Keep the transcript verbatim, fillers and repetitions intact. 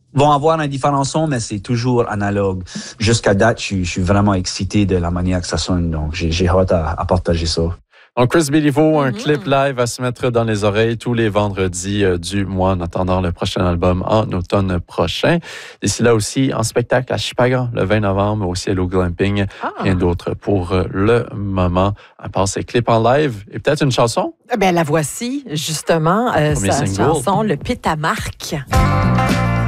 vont avoir un différent son, mais c'est toujours analogue. Jusqu'à date, je, je suis vraiment excité de la manière que ça sonne, donc j'ai, j'ai hâte à, à partager ça. Donc, Chris Béliveau, un Mm-hmm. clip live à se mettre dans les oreilles tous les vendredis euh, du mois en attendant le prochain album en automne prochain. D'ici là aussi, en spectacle à Chupagan le vingt novembre, au Cielo Glamping. Ah. Rien d'autre pour euh, le moment, à part ces clips en live. Et peut-être une chanson? Ben, la voici, justement, euh, Premier sa single. chanson, Le Pétamarque.